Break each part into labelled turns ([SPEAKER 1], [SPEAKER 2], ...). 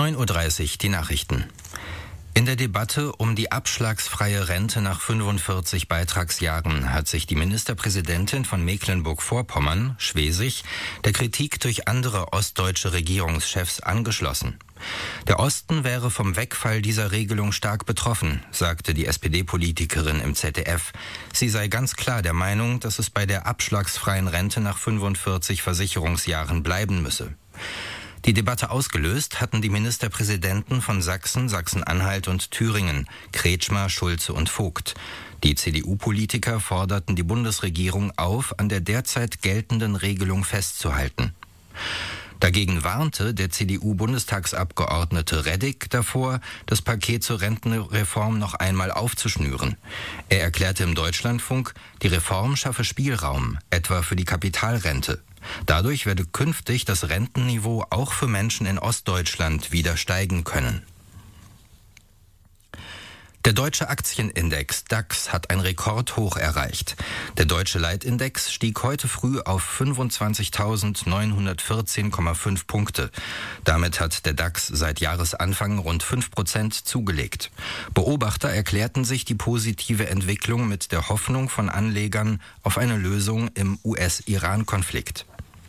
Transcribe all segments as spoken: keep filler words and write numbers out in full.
[SPEAKER 1] neun Uhr dreißig, die Nachrichten. In der Debatte um die abschlagsfreie Rente nach fünfundvierzig Beitragsjahren hat sich die Ministerpräsidentin von Mecklenburg-Vorpommern, Schwesig, der Kritik durch andere ostdeutsche Regierungschefs angeschlossen. Der Osten wäre vom Wegfall dieser Regelung stark betroffen, sagte die S P D-Politikerin im Z D F. Sie sei ganz klar der Meinung, dass es bei der abschlagsfreien Rente nach fünfundvierzig Versicherungsjahren bleiben müsse. Die Debatte ausgelöst hatten die Ministerpräsidenten von Sachsen, Sachsen-Anhalt und Thüringen, Kretschmer, Schulze und Vogt. Die C D U-Politiker forderten die Bundesregierung auf, an der derzeit geltenden Regelung festzuhalten. Dagegen warnte der C D U-Bundestagsabgeordnete Reddick davor, das Paket zur Rentenreform noch einmal aufzuschnüren. Er erklärte im Deutschlandfunk, die Reform schaffe Spielraum, etwa für die Kapitalrente. Dadurch werde künftig das Rentenniveau auch für Menschen in Ostdeutschland wieder steigen können. Der deutsche Aktienindex DAX hat ein Rekordhoch erreicht. Der deutsche Leitindex stieg heute früh auf fünfundzwanzigtausendneunhundertvierzehn Komma fünf Punkte. Damit hat der DAX seit Jahresanfang rund fünf Prozent zugelegt. Beobachter erklärten sich die positive Entwicklung mit der Hoffnung von Anlegern auf eine Lösung im U S-Iran-Konflikt.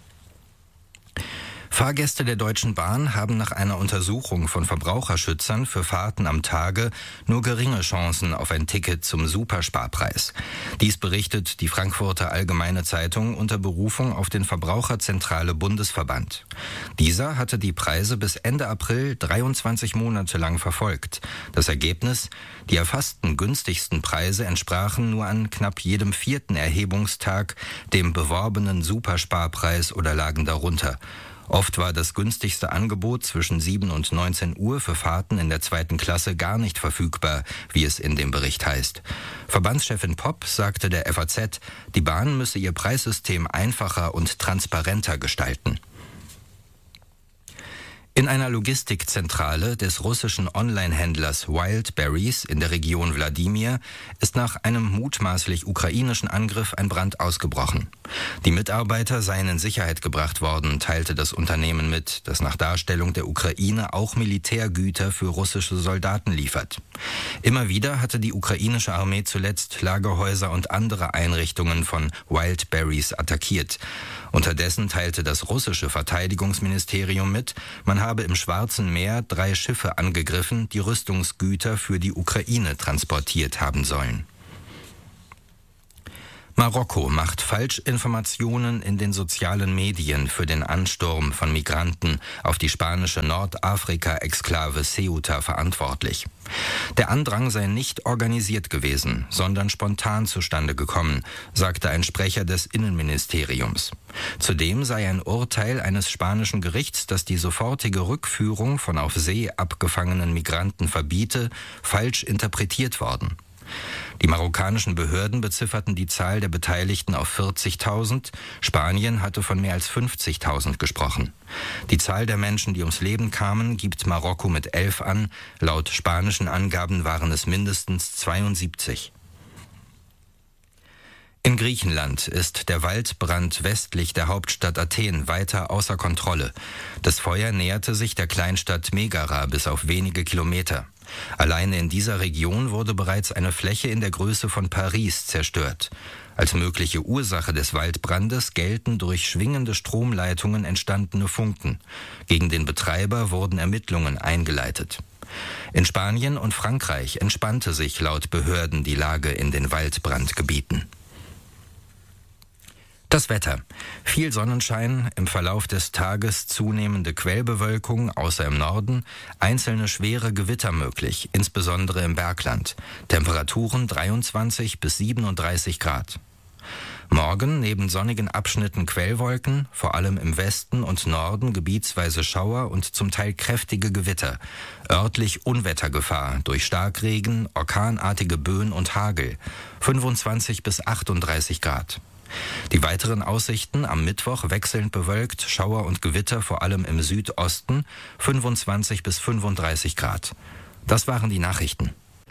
[SPEAKER 1] Fahrgäste der Deutschen Bahn haben nach einer Untersuchung von Verbraucherschützern für Fahrten am Tage nur geringe Chancen auf ein Ticket zum Supersparpreis. Dies berichtet die Frankfurter Allgemeine Zeitung unter Berufung auf den Verbraucherzentrale Bundesverband. Dieser hatte die Preise bis Ende April dreiundzwanzig Monate lang verfolgt. Das Ergebnis: Die erfassten günstigsten Preise entsprachen nur an knapp jedem vierten Erhebungstag dem beworbenen Supersparpreis oder lagen darunter. Oft war das günstigste Angebot zwischen sieben und neunzehn Uhr für Fahrten in der zweiten Klasse gar nicht verfügbar, wie es in dem Bericht heißt. Verbandschefin Popp sagte der F A Z, die Bahn müsse ihr Preissystem einfacher und transparenter gestalten. In einer Logistikzentrale des russischen Online-Händlers Wildberries in der Region Wladimir ist nach einem mutmaßlich ukrainischen Angriff ein Brand ausgebrochen. Die Mitarbeiter seien in Sicherheit gebracht worden, teilte das Unternehmen mit, das nach Darstellung der Ukraine auch Militärgüter für russische Soldaten liefert. Immer wieder hatte die ukrainische Armee zuletzt Lagerhäuser und andere Einrichtungen von Wildberries attackiert. Unterdessen teilte das russische Verteidigungsministerium mit, man habe im Schwarzen Meer drei Schiffe angegriffen, die Rüstungsgüter für die Ukraine transportiert haben sollen. Marokko macht Falschinformationen in den sozialen Medien für den Ansturm von Migranten auf die spanische Nordafrika-Exklave Ceuta verantwortlich. Der Andrang sei nicht organisiert gewesen, sondern spontan zustande gekommen, sagte ein Sprecher des Innenministeriums. Zudem sei ein Urteil eines spanischen Gerichts, das die sofortige Rückführung von auf See abgefangenen Migranten verbiete, falsch interpretiert worden. Die marokkanischen Behörden bezifferten die Zahl der Beteiligten auf vierzigtausend. Spanien hatte von mehr als fünfzigtausend gesprochen. Die Zahl der Menschen, die ums Leben kamen, gibt Marokko mit elf an. Laut spanischen Angaben waren es mindestens zweiundsiebzig. In Griechenland ist der Waldbrand westlich der Hauptstadt Athen weiter außer Kontrolle. Das Feuer näherte sich der Kleinstadt Megara bis auf wenige Kilometer. Alleine in dieser Region wurde bereits eine Fläche in der Größe von Paris zerstört. Als mögliche Ursache des Waldbrandes gelten durch schwingende Stromleitungen entstandene Funken. Gegen den Betreiber wurden Ermittlungen eingeleitet. In Spanien und Frankreich entspannte sich laut Behörden die Lage in den Waldbrandgebieten. Das Wetter. Viel Sonnenschein, im Verlauf des Tages zunehmende Quellbewölkung, außer im Norden, einzelne schwere Gewitter möglich, insbesondere im Bergland. Temperaturen dreiundzwanzig bis siebenunddreißig Grad. Morgen neben sonnigen Abschnitten Quellwolken, vor allem im Westen und Norden gebietsweise Schauer und zum Teil kräftige Gewitter. Örtlich Unwettergefahr durch Starkregen, orkanartige Böen und Hagel. fünfundzwanzig bis achtunddreißig Grad. Die weiteren Aussichten: am Mittwoch wechselnd bewölkt, Schauer und Gewitter vor allem im Südosten, fünfundzwanzig bis fünfunddreißig Grad. Das waren die Nachrichten.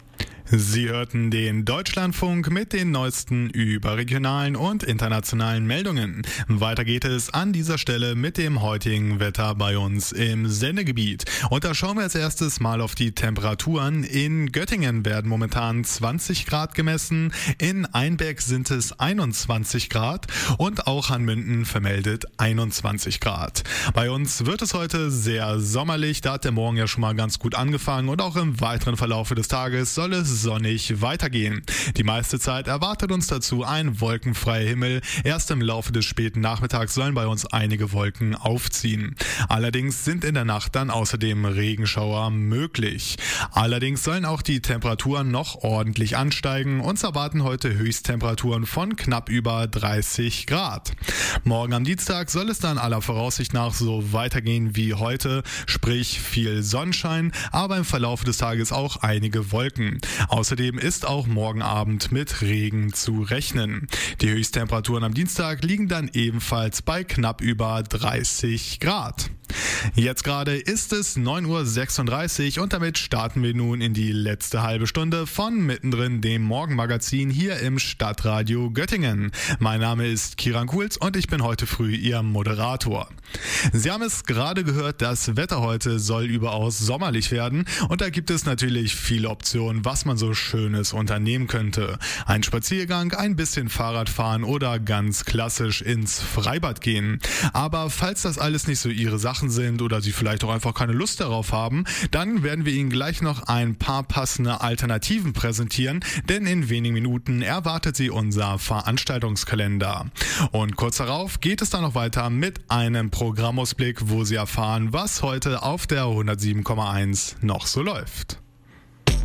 [SPEAKER 2] Sie hörten den Deutschlandfunk mit den neuesten überregionalen und internationalen Meldungen. Weiter geht es an dieser Stelle mit dem heutigen Wetter bei uns im Sendegebiet. Und da schauen wir als erstes mal auf die Temperaturen. In Göttingen werden momentan zwanzig Grad gemessen, in Einbeck sind es einundzwanzig Grad und auch Hanmünden vermeldet einundzwanzig Grad. Bei uns wird es heute sehr sommerlich, da hat der Morgen ja schon mal ganz gut angefangen und auch im weiteren Verlauf des Tages soll es sonnig weitergehen. Die meiste Zeit erwartet uns dazu ein wolkenfreier Himmel. Erst im Laufe des späten Nachmittags sollen bei uns einige Wolken aufziehen. Allerdings sind in der Nacht dann außerdem Regenschauer möglich. Allerdings sollen auch die Temperaturen noch ordentlich ansteigen. Uns erwarten heute Höchsttemperaturen von knapp über dreißig Grad. Morgen am Dienstag soll es dann aller Voraussicht nach so weitergehen wie heute, sprich viel Sonnenschein, aber im Verlauf des Tages auch einige Wolken. Außerdem ist auch morgen Abend mit Regen zu rechnen. Die Höchsttemperaturen am Dienstag liegen dann ebenfalls bei knapp über dreißig Grad. Jetzt gerade ist es neun Uhr sechsunddreißig und damit starten wir nun in die letzte halbe Stunde von Mittendrin, dem Morgenmagazin hier im Stadtradio Göttingen. Mein Name ist Kiran Kuhls und ich bin heute früh Ihr Moderator. Sie haben es gerade gehört, das Wetter heute soll überaus sommerlich werden und da gibt es natürlich viele Optionen, was man so Schönes unternehmen könnte. Ein Spaziergang, ein bisschen Fahrradfahren oder ganz klassisch ins Freibad gehen. Aber falls das alles nicht so Ihre Sachen sind oder Sie vielleicht auch einfach keine Lust darauf haben, dann werden wir Ihnen gleich noch ein paar passende Alternativen präsentieren, denn in wenigen Minuten erwartet Sie unser Veranstaltungskalender. Und kurz darauf geht es dann noch weiter mit einem Programmausblick, wo Sie erfahren, was heute auf der hundertsieben Komma eins noch so läuft.